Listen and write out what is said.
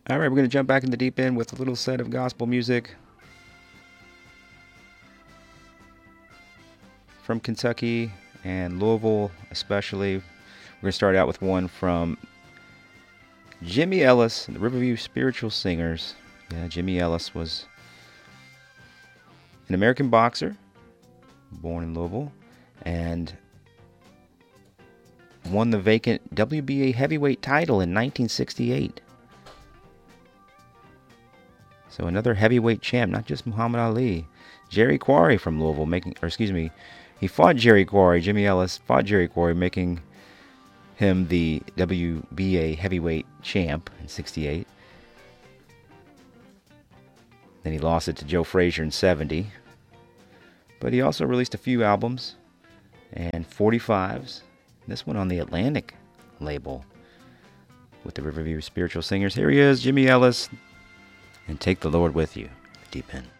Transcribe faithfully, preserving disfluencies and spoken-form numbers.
All right, we're going to jump back in the deep end with a little set of gospel music from Kentucky and Louisville, especially. We're going to start out with one from Jimmy Ellis and the Riverview Spiritual Singers. Yeah, Jimmy Ellis was an American boxer, born in Louisville, and won the vacant W B A heavyweight title in nineteen sixty-eight. So another heavyweight champ, not just Muhammad Ali. Jerry Quarry from Louisville making, or excuse me, he fought Jerry Quarry. Jimmy Ellis fought Jerry Quarry, making him the W B A heavyweight champ in sixty-eight. Then he lost it to Joe Frazier in seventy. But he also released a few albums and forty-fives. This one on the Atlantic label with the Riverview Spiritual Singers. Here he is, Jimmy Ellis, and Take the Lord With You, Deep End.